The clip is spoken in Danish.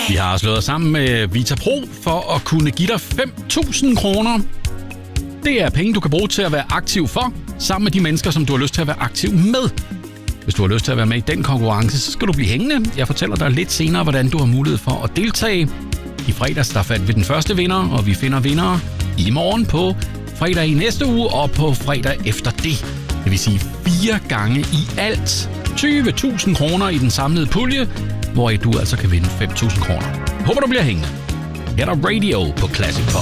Vi har slået os sammen med Vita Pro for at kunne give dig 5.000 kroner. Det er penge, du kan bruge til at være aktiv for, sammen med de mennesker, som du har lyst til at være aktiv med. Hvis du har lyst til at være med i den konkurrence, så skal du blive hængende. Jeg fortæller dig lidt senere, hvordan du har mulighed for at deltage. I fredags der fandt vi den første vinder, og vi finder vindere i morgen på fredag i næste uge og på fredag efter det. Det vil sige 4 gange i alt. 20.000 kroner i den samlede pulje, hvor du altså kan vinde 5.000 kroner. Håber du bliver hængende. Her er der Radio på Classic Pop.